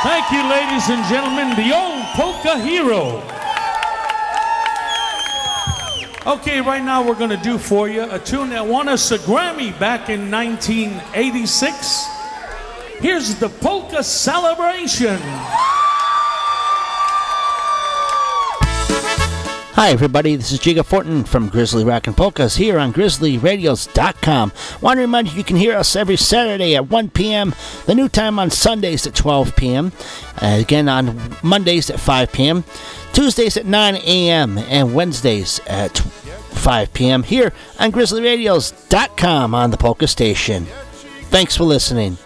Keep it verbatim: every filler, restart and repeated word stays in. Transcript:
Thank you, ladies and gentlemen, the old polka hero. Okay, right now we're going to do for you a tune that won us a Grammy back in nineteen eighty-six. Here's the Polka Celebration. Hi everybody, this is Jiga Fortin from Grizzly Rockin' Polkas here on Grizzly Radios dot com. Want to remind you you can hear us every Saturday at one p.m., the new time on Sundays at twelve p.m., uh, again on Mondays at five p.m., Tuesdays at nine a.m., and Wednesdays at five p.m. here on Grizzly Radios dot com on the Polka Station. Thanks for listening.